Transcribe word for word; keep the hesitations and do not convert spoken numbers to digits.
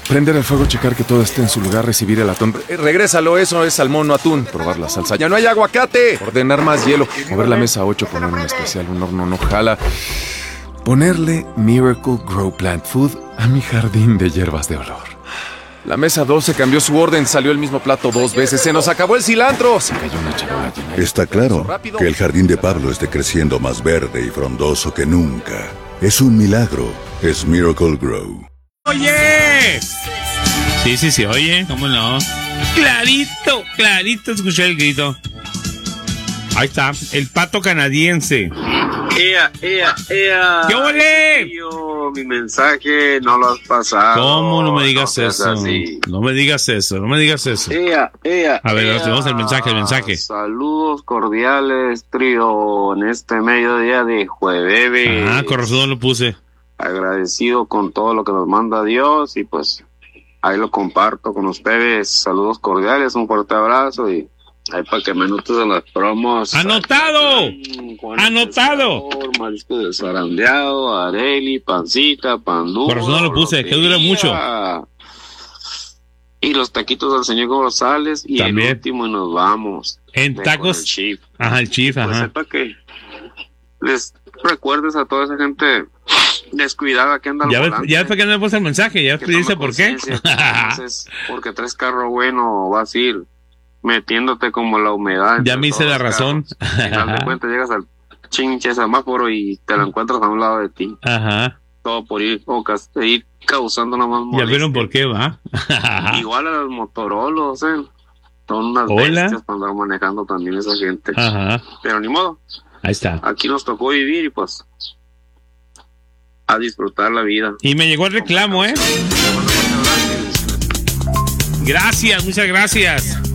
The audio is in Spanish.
Prender el fuego, checar que todo esté en su lugar, recibir el atún. Eh, regrésalo, eso es salmón, no atún. Probar la salsa. ¡Ya no hay aguacate! Ordenar más hielo. Mover la mesa ocho, poner un especial, un horno no jala. Ponerle Miracle Grow Plant Food a mi jardín de hierbas de olor. La mesa doce cambió su orden, salió el mismo plato dos veces. ¡Se nos acabó el cilantro! Se cayó una charola llena. Está claro que el jardín de Pablo esté creciendo más verde y frondoso que nunca. Es un milagro. Es Miracle Grow. ¡Oye! Sí, sí, sí, oye, ¿cómo no? Clarito, clarito escuché el grito. Ahí está, el pato canadiense. ¡Ea, ea, ea! ¡Qué ole! Tío, mi mensaje no lo has pasado. ¿Cómo no me digas no eso? Así. No me digas eso, no me digas eso. ¡Ea, ea! A ver, ea. tenemos el mensaje, el mensaje. Saludos cordiales, trío, en este mediodía de jueves. Ah, con razón lo puse. Agradecido con todo lo que nos manda Dios y pues ahí lo comparto con ustedes. Saludos cordiales, un fuerte abrazo y ahí para que me anotes en las promos. ¡Anotado! Juan ¡Anotado! Pescador, marisco de zarandeado, Areli, pancita, pan duro. Por razón no lo puse, que dura mucho. Y los taquitos del señor González y También. el último y nos vamos. En De tacos. con el Chief. Ajá, el Chief, Pues ajá. sepa que les recuerdes a toda esa gente descuidada que anda al Ya ves, volante. ya ves para qué no le puse el mensaje, ya Que te dice tome por qué. conciencia, que entonces, porque traes carro bueno, vas a ir metiéndote como la humedad. Ya entre me hice todos la los razón. carros. Al final de cuentas llegas al chinche semáforo y te lo encuentras a un lado de ti. Ajá. Todo por ir, o cas- ir causando nada más Ya molestia. vieron por qué, ¿va? Igual a los motorolos, ¿eh? Son unas Hola. bestias para andar manejando también esa gente. Ajá. Pero ni modo. Ahí está. Aquí nos tocó vivir y pues a disfrutar la vida. Y me llegó el reclamo, ¿eh? Gracias, muchas gracias.